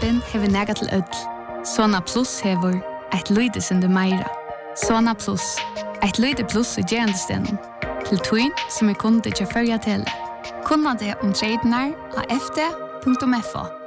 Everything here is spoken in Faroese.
appen hever nega til ødel. Sona Plus hever eit lydesende meira. Sona Plus, eit lyde plus i gerandestenen. Til tøyn som kunde til førja tele. Kunna det om tradenar av fd.fo.